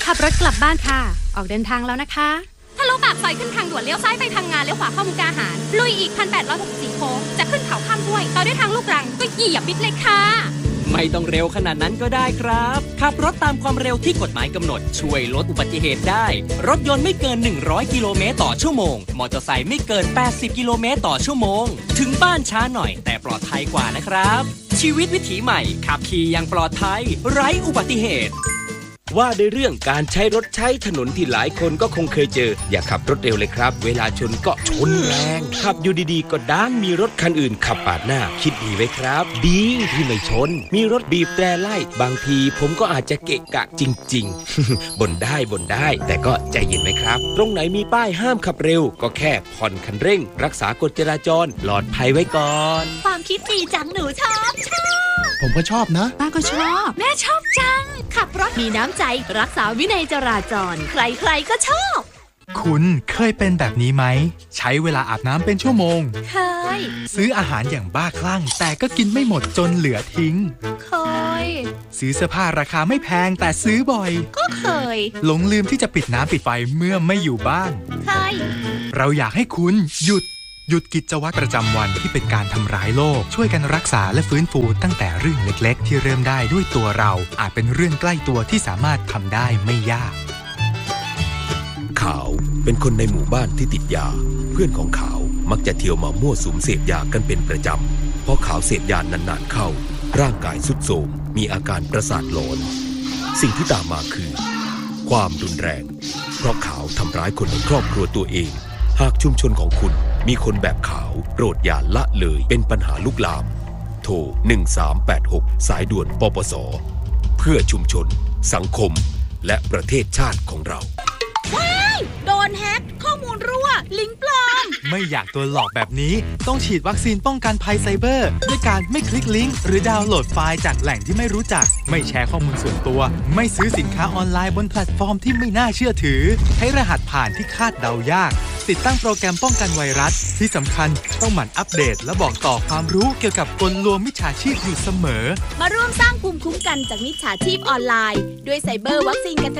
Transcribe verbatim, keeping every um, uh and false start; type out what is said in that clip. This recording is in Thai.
ขับรถกลับบ้านค่ะออกเดินทางแล้วนะคะถ้ารู้ปากซอยขึ้นทางด่วนเลี้ยวซ้ายไปทางงานเลี้ยวขวาเข้ามุกดาหารลุยอีก หนึ่งพันแปดร้อยหกสิบสี่ โค้งจะขึ้นเขาข้ามห้วยต่อด้วยทางลูกรังก็เหยียบมิดเลยค่ะไม่ต้องเร็วขนาดนั้นก็ได้ครับขับรถตามความเร็วที่กฎหมายกำหนดช่วยลดอุบัติเหตุได้รถยนต์ไม่เกินหนึ่งร้อยกิโลเมตรต่อชั่วโมงมอเตอร์ไซค์ไม่เกินแปดสิบกิโลเมตรต่อชั่วโมงถึงบ้านช้าหน่อยแต่ปลอดภัยกว่านะครับชีวิตวิถีใหม่ขับขี่อย่างปลอดภัยไร้อุบัติเหตุว่าในเรื่องการใช้รถใช้ถนนที่หลายคนก็คงเคยเจออย่าขับรถเร็วเลยครับเวลาชนก็ชนแรงขับอยู่ดีๆก็ด้านมีรถคันอื่นขับปาดหน้าคิดดีไว้ครับดีที่ไม่ชนมีรถบีบแตรไล่บางทีผมก็อาจจะเกะกะจริงๆ บ่นได้บ่นได้แต่ก็ใจเย็นไว้ครับตรงไหนมีป้ายห้ามขับเร็วก็แค่ผ่อนคันเร่งรักษากฎจราจรปลอดภัยไว้ก่อนความคิดดีจังหนูชอบชอบผมก็ชอบนะป้าก็ชอบแม่ชอบจังขับรถมีน้ำใจรักษาวินัยจราจรใครๆก็ชอบคุณเคยเป็นแบบนี้ไหมใช้เวลาอาบน้ำเป็นชั่วโมงเคยซื้ออาหารอย่างบ้าคลั่งแต่ก็กินไม่หมดจนเหลือทิ้งเคยซื้อเสื้อผ้าราคาไม่แพงแต่ซื้อบ่อยก็เคยหลงลืมที่จะปิดน้ำปิดไฟเมื่อไม่อยู่บ้านเคยเราอยากให้คุณหยุดหยุดกิจวัตรประจำวันที่เป็นการทำร้ายโลกช่วยกันรักษาและฟื้นฟูตั้งแต่เรื่องเล็กๆที่เริ่มได้ด้วยตัวเราอาจเป็นเรื่องใกล้ตัวที่สามารถทำได้ไม่ยากขาวเป็นคนในหมู่บ้านที่ติดยาเพื่อนของขาวมักจะเที่ยวมามั่วสุมเสพยากันเป็นประจำเพราะขาวเสพยานานๆเข้าร่างกายทรุดโทรมมีอาการประสาทหลอนสิ่งที่ตามมาคือความรุนแรงเพราะขาวทำร้ายคนในครอบครัวตัวเองหากชุมชนของคุณมีคนแบบขาวโปรดอย่าละเลยเป็นปัญหาลุกลามโทรหนึ่งสามแปดหกสายด่วนปปสเพื่อชุมชนสังคมและประเทศชาติของเราว้ายโดนแฮ็กข้อมูลรั่วลิงก์ปลอมไม่อยากโดนหลอกแบบนี้ต้องฉีดวัคซีนป้องกันภัยไซเบอร์ด้วยการไม่คลิกลิงก์หรือดาวน์โหลดไฟล์จากแหล่งที่ไม่รู้จักไม่แชร์ข้อมูลส่วนตัวไม่ซื้อสินค้าออนไลน์บนแพลตฟอร์มที่ไม่น่าเชื่อถือใช้รหัสผ่านที่คาดเดายากติดตั้งโปรแกรมป้องกันไวรัสที่สำคัญต้องหมั่นอัปเดตและบอกต่อความรู้เกี่ยวกับกลลวงมิจฉาชีพอยู่เสมอมาร่วมสร้างภูมิคุ้มกันจากมิจฉาชีพออนไลน์ด้วยไซเบอร์วัคซีนกัน